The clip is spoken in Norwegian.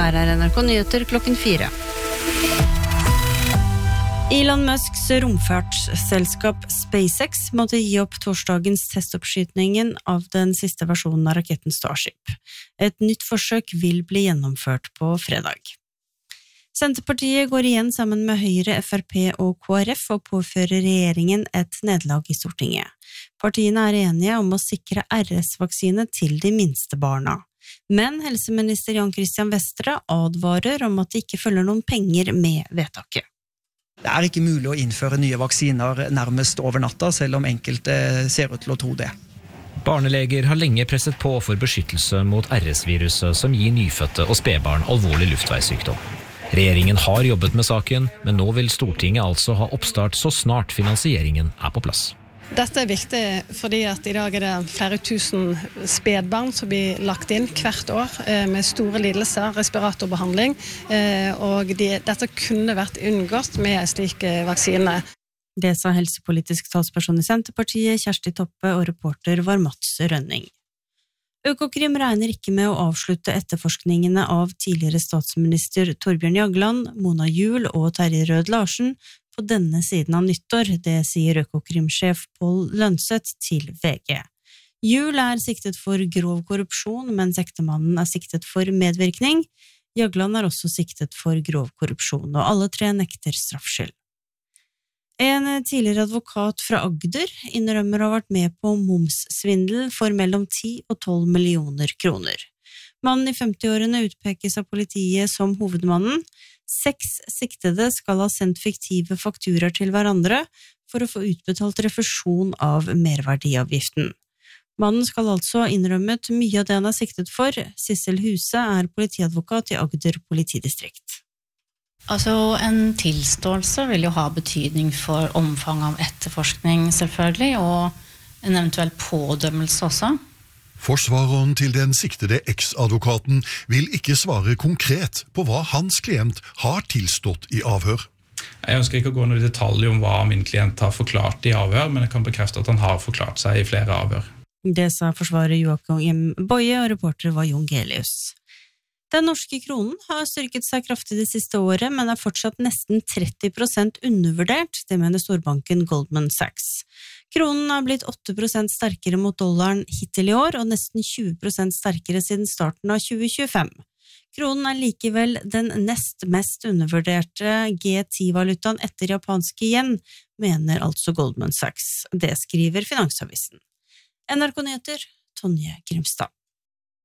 her NRK Nyheter klokken 4. Elon Musks romfartsselskap SpaceX måtte gi opp torsdagens testoppskytningen av den siste versjonen av raketten Starship. Et nytt forsøk vil bli gjennomført på fredag. Senterpartiet går igjen sammen med Høyre, FrP og KrF og påfører regjeringen et nederlag i Stortinget. Partiene er enige om å sikre RS-vaksine til de minste barna. Men helseminister Jan Christian Vestre advarer om at det ikke følger noen penger med vedtaket. Det er ikke mulig å innføre nye vaksiner nærmest over natta, selv om enkelte ser ut til å tro det. Barneleger har lenge presset på for beskyttelse mot RS-viruset som gir nyfødte og spedbarn alvorlig luftveissykdom. Regjeringen har jobbet med saken, men nå vil Stortinget altså ha oppstart så snart finansieringen er på plass. Dette er viktig fordi at i dag er det flere tusen spedbarn som blir lagt inn hvert år med store lidelser, respiratorbehandling, og dette kunne vært unngått med en slik vaksine. Det sa helsepolitisk talsperson i Senterpartiet, Kjersti Toppe, og reporter var Mats Rønning. Økokrim regner ikke med å avslutte etterforskningene av tidligere statsminister Torbjørn Jagland, Mona Juul og Terje Rød Larsen på denne siden av nyttår, det sier Økokrim-sjef Pål Lønseth til VG. Juul er siktet for grov korrupsjon, mens ektemannen er siktet for medvirkning. Jagland er også siktet for grov korrupsjon, og alle tre nekter straffskyld. En tidligere advokat fra Agder innrømmer å ha vært med på momssvindel for mellom 10 og 12 millioner kroner. Mannen i 50-årene utpekes av politiet som hovedmannen. 6 siktede skal ha sendt fiktive fakturaer til hverandre for å få utbetalt refusjon av merverdiavgiften. Mannen skal altså ha innrømmet mye av det han er siktet for. Sissel Huse er politiadvokat i Agder politidistrikt. Altså, en tilståelse vil jo ha betydning for omfang av etterforskning selvfølgelig, og en eventuell pådømmelse også. Forsvareren til den siktede eksadvokaten vil ikke svare konkret på hva hans klient har tilstått i avhør. Jeg ønsker ikke å gå noe i detalj om hva min klient har forklart i avhør, men jeg kan bekrefte at han har forklart seg i flere avhør. Det sa forsvarer Joakim Boye, og reporter var Jon Gelius. Den norske kronen har styrket seg kraftig det siste året, men er fortsatt nesten 30% undervurdert, det mener storbanken Goldman Sachs. Kronen har blitt 8% sterkere mot dollaren hittil i år, og nesten 20% sterkere siden starten av 2025. Kronen er likevel den nest mest undervurderte G10-valutaen etter japanske yen, mener altså Goldman Sachs. Det skriver Finansavisen. NRK Nyheter, Tonje Grimstad.